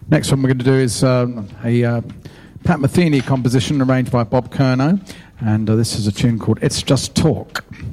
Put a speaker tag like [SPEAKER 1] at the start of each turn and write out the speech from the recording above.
[SPEAKER 1] Next one we're going to do is a Pat Metheny composition arranged by Bob Curnow, and this is a tune called It's Just Talk.